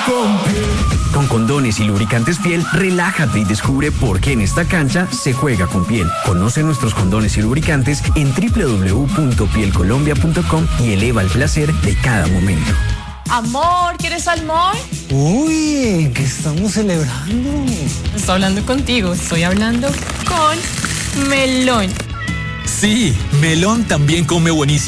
con Piel. Con condones y lubricantes Piel, relájate y descubre por qué en esta cancha se juega con Piel. Conoce nuestros condones y lubricantes en www.pielcolombia.com y eleva el placer de cada momento. Amor, ¿quieres salmón? Uy, ¿qué estamos celebrando? No estoy hablando contigo, estoy hablando con Melón. Sí, Melón también come buenísimo.